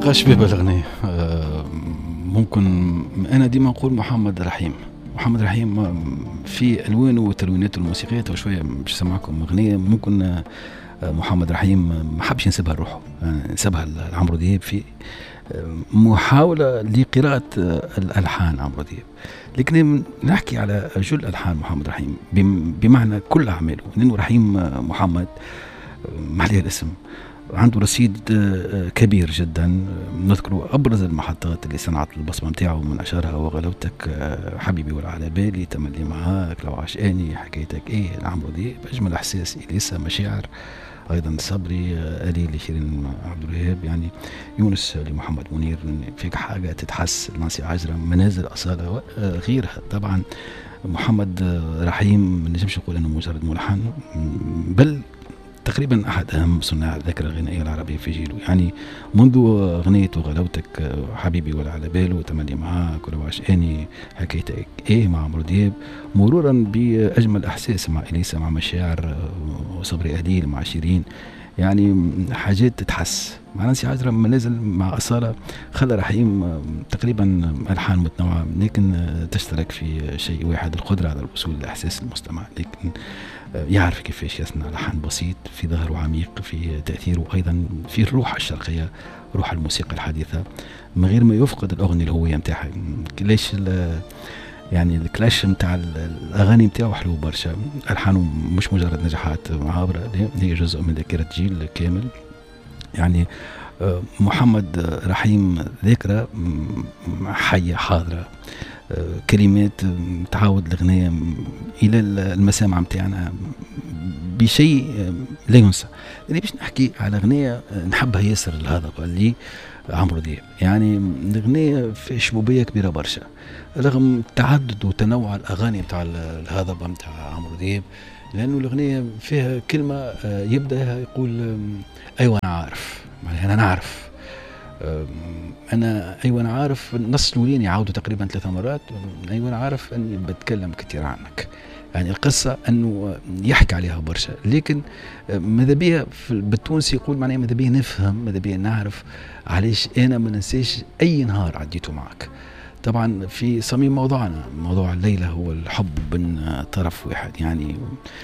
لقاش به بالغنية. ممكن أنا ديما نقول محمد رحيم. محمد رحيم في ألوانه وتلويناته الموسيقية. وشوية باش سمعكم أغنية ممكن محمد رحيم ما حبش ينسبها لروحه، نسبها لعمرو دياب في محاولة لقراءة الألحان عمرو دياب. لكن نحكي على جل ألحان محمد رحيم بمعنى كل أعماله، لأنه رحيم محمد محليه الاسم عنده رصيد كبير جدا. نذكر أبرز المحطات اللي صنعت البصمة متاعه، من أشهرها وغلاوتك، حبيبي ولا على بالي، تملي معاك، لو عشقاني، حكايتك إيه، عمرو دياب، أجمل إحساس، إليسا، مشاعر، أيضا صبري، ألي لشيرين عبد الوهاب، يعني يونس لمحمد منير، فيك حاجة تتحس، ناصي عجرم، منازل، أصالة، غيرها. طبعا محمد رحيم ما نجمش نقول أنه مجرد ملحن، بل تقريبا أحد أهم صناع الذاكرة الغنائية العربية في جيله. يعني منذ أغنية وغلاوتك، حبيبي ولا على باله، تملي معاك، ولو عشقاني، حكايتك إيه مع عمرو دياب، مرورا بأجمل إحساس مع إليسا، مع مشاعر، وصبري أديل مع شيرين، يعني حاجات تتحس. مع نانسي عجرم، منازل، مع أصالة، خلى رحيم تقريبا ألحان متنوعة، لكن تشترك في شيء واحد، القدرة على الوصول لإحساس المستمع. لكن يعرف كيفاش يصنع لحن بسيط في ظهره عميق في تأثيره، أيضا في الروح الشرقية، روح الموسيقى الحديثة، من غير ما يفقد الأغنية الهوية متاعها. ليش يعني الكلاش متاع الأغاني متاعه حلو برشا، ألحانه مش مجرد نجاحات عابرة، هي جزء من ذاكرة جيل كامل. يعني محمد رحيم ذاكرة حية حاضرة، كلمات تعاود الأغنية إلى المسامع متاعنا بشيء لا ينسى. يعني باش نحكي على أغنية نحبها ياسر الهضبة اللي عمرو دياب، يعني الأغنية في شبوبية كبيرة برشا رغم تعدد وتنوع الأغاني متاع الهضبة متاع عمرو دياب، لأنه الأغنية فيها كلمة يبدأ يقول أيوة أنا عارف، يعني أنا نعرف، أنا أيوة أنا عارف. النص الأولين يعاودوا تقريبا 3 مرات، أيوة أنا عارف أني بتكلم كتير عنك. يعني القصة أنه يحكي عليها برشا، لكن ماذا بيها بالتونسي يقول معناه ماذا بيها نفهم، ماذا بيها نعرف علاش أنا ما ننساش أي نهار عديته معك. طبعا في صميم موضوعنا، موضوع الليلة هو الحب من طرف واحد. يعني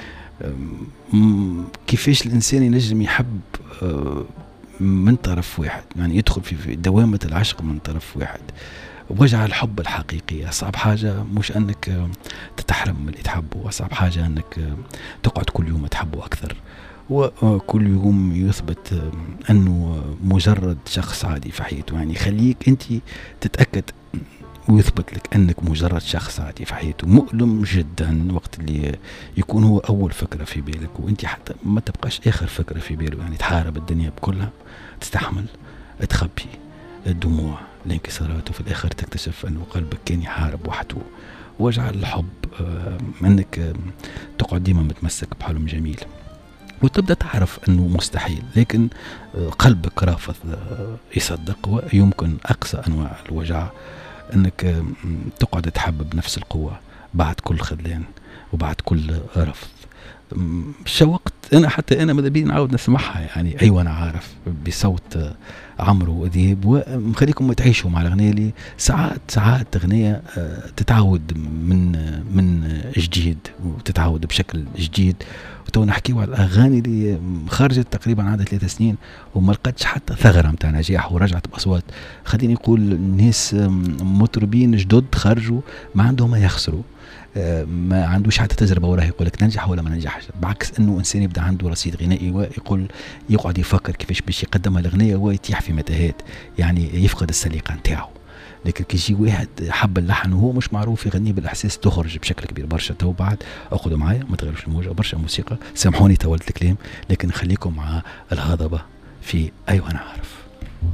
كيفاش الإنسان ينجم يحب من طرف واحد، يعني يدخل في دوامة العشق من طرف واحد. وجع الحب الحقيقي أصعب حاجة مش أنك تتحرم من اللي تحبه، أصعب حاجة أنك تقعد كل يوم تحبه أكثر، وكل يوم يثبت أنه مجرد شخص عادي في حياته. يعني خليك أنت تتأكد ويثبت لك أنك مجرد شخص عادي في حياته. مؤلم جدا وقت اللي يكون هو أول فكرة في بالك، وأنت حتى ما تبقاش آخر فكرة في بالك. يعني تحارب الدنيا بكلها، تستحمل، تخبي الدموع، الانكسارات، وفي الآخر تكتشف أنه قلبك كان يحارب وحده. وجع الحب أنك تقعد ديما متمسك بحلم جميل وتبدأ تعرف أنه مستحيل، لكن قلبك رافض يصدق. ويمكن أقصى أنواع الوجع أنك تقعد تحب بنفس القوة بعد كل خذلان وبعد كل رفض. شوقت أنا، حتى أنا ماذا بي نعاود نسمعها، يعني أيوة أنا عارف، بصوت عمرو دياب، ومخليكم تعيشوا مع الأغنية اللي ساعات أغنية تتعود من جديد، وتتعود بشكل جديد. وتو نحكيو على الأغاني اللي خرجت تقريبا عادة 3 سنين وما لقتش حتى ثغرة متاع نجاح، ورجعت بأصوات، خليني نقول الناس مطربين جدد خرجوا ما عندهم ما يخسروا، ما عندوش حتى تجربة وراه يقولك ننجح ولا ما ننجحش. بعكس انه انسان يبدا عنده رصيد غنائي ويقول يقعد يفكر كيفاش باش يقدمها الاغنيه ويتيح في متاهات، يعني يفقد السليقه نتاعو. لكن كي يجي واحد حب اللحن وهو مش معروف يغني بالاحساس، تخرج بشكل كبير برشا. تو بعد اخذوا معايا ما تغيروش الموجه، برشا موسيقى، سامحوني طولت الكلام، لكن خليكم مع الهضبه في ايوه انا عارف.